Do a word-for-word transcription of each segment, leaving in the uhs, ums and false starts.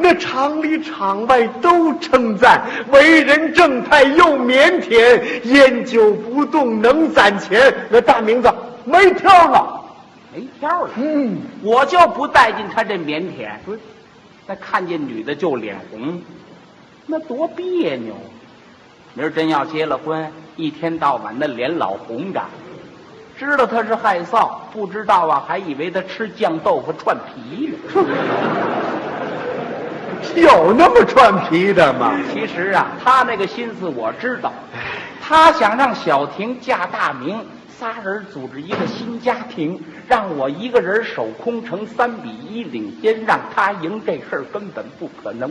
那场里场外都称赞，为人正派又腼腆，烟酒不动，能攒钱。那大明子没挑了， 没挑了。 嗯， 我就不带进他这腼腆，那看见女的就脸红，那多别扭。明儿真要结了婚，一天到晚那脸老红着，知道他是害臊，不知道啊，还以为他吃酱豆腐串皮呢。 有那么串皮的吗？ 其实啊，他那个心思我知道，他想让小婷嫁大明，仨人组织一个新家庭，让我一个人守空城，三比一领先，让他赢，这事儿根本不可能。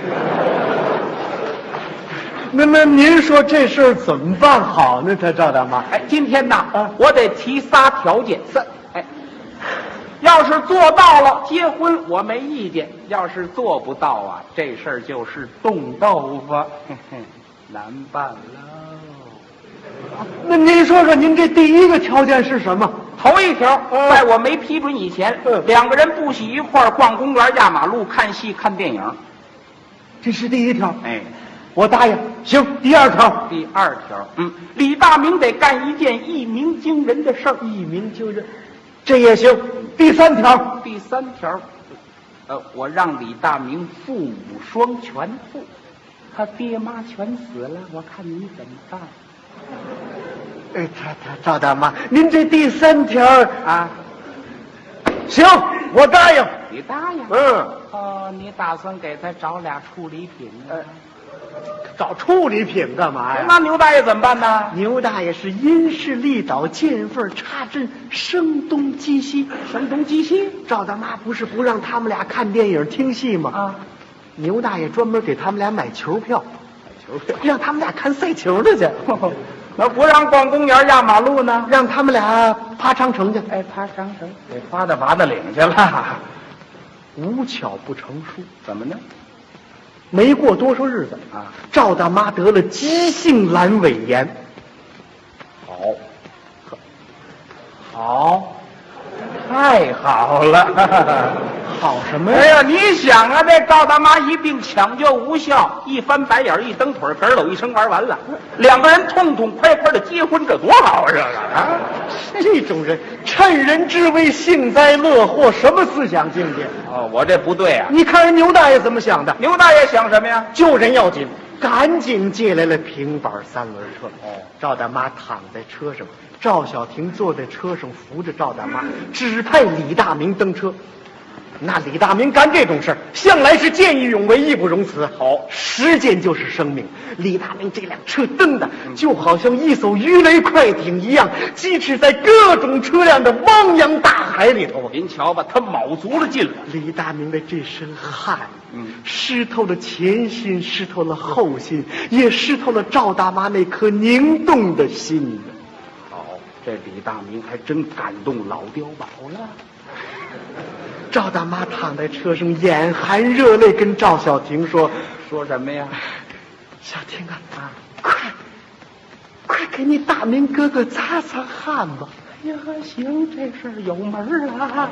那那您说这事儿怎么办好呢？他赵大妈， 哎，今天呐， 啊我得提仨条件，三，哎，要是做到了结婚，我没意见；要是做不到啊，这事儿就是冻豆腐，嘿嘿，难办喽。 那您说说，您这第一个条件是什么？ 头一条， 嗯在我没批准以前， 嗯两个人不许一块儿逛公园、压马路、看戏、看电影。 这是第一条， 哎， 我答应。行，第二条， 第二条，嗯，李大明得干一件一鸣惊人的事儿。 一鸣惊人，这也行。第三条， 第三条，呃，我让李大明父母双全父，他爹妈全死了，我看你怎么办？ 哎，他他赵大妈，您这第三条啊， 行，我答应。 你答应？ 嗯， 哦，你打算给他找俩处理品呢？ 找处理品干嘛呀？ 那牛大爷怎么办呢？ 牛大爷是因势利导，见缝插针，声东击西。 声东击西。 赵大妈不是不让他们俩看电影、听戏吗？ 啊， 牛大爷专门给他们俩买球票， 球票让他们俩看赛球的去。 那不让逛公园、压马路呢？ 让他们俩爬长城去。 哎，爬长城，给发到八达岭去了。 无巧不成书， 怎么呢？ 没过多少日子啊， 赵大妈得了急性阑尾炎。 好，好，太好了。 好什么呀？ 哎呀，你想啊，这赵大妈一病抢救无效，一翻白眼一蹬腿，嗝搂一声玩完了，两个人痛痛快快的结婚，这多好啊！这个啊， 这种人趁人之危幸灾乐祸，什么思想境界？ 哦，我这不对啊！ 你看人牛大爷怎么想的？ 牛大爷想什么呀？ 救人要紧，赶紧借来了平板三轮车。 哦， 赵大妈躺在车上，赵小婷坐在车上扶着赵大妈，指派李大明登车。那李大明干这种事儿，向来是见义勇为，义不容辞。好，时间就是生命。李大明这辆车蹬的，就好像一艘鱼雷快艇一样，疾驰在各种车辆的汪洋大海里头。 您瞧吧，他卯足了劲了。 李大明的这身汗， 嗯， 湿透了前心，湿透了后心，也湿透了赵大妈那颗凝冻的心。 好，这李大明还真感动老碉堡了。 赵大妈躺在车上，眼含热泪，跟赵小婷说：“ 说什么呀？ 小婷啊，啊快，快给你大明哥哥擦擦汗吧。” 哎呀，行，这事儿有门儿啊！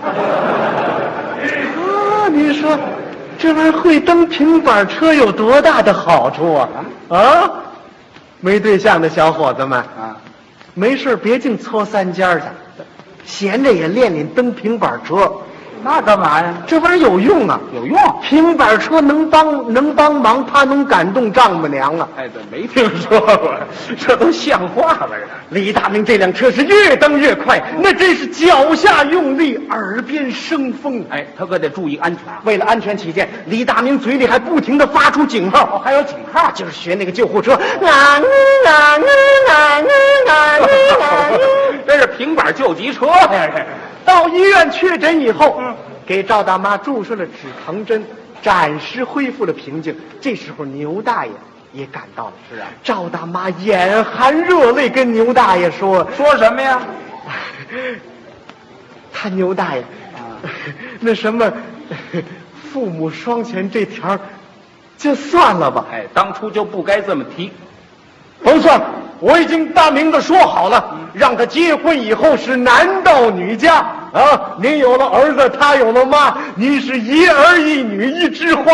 啊，你说这玩意儿会蹬平板车有多大的好处啊？啊，没对象的小伙子们啊， 没事别净搓三尖去，闲着也练练蹬平板车。 那干嘛呀？ 这玩意儿有用啊， 有用。 平板车能帮能帮忙，它能感动丈母娘啊！ 哎，对，没听说过，这都像话吗？ 李大明这辆车是越蹬越快，那真是脚下用力，耳边生风。 哎，他可得注意安全。 为了安全起见，李大明嘴里还不停地发出警号。 哦，还有警号， 就是学那个救护车，啊啊啊啊啊啊！ 这是平板救急车。 到医院确诊以后，嗯，给赵大妈注射了止疼针，暂时恢复了平静。这时候牛大爷也赶到了。 是啊， 赵大妈眼含热泪跟牛大爷说：“ 说什么呀？ 他牛大爷啊， 那什么，父母双全这条，就算了吧。 哎，当初就不该这么提。 甭算，我已经大明的说好了，嗯，让他结婚以后是男到女嫁啊。您有了儿子，他有了妈，您是一儿一女一枝花。”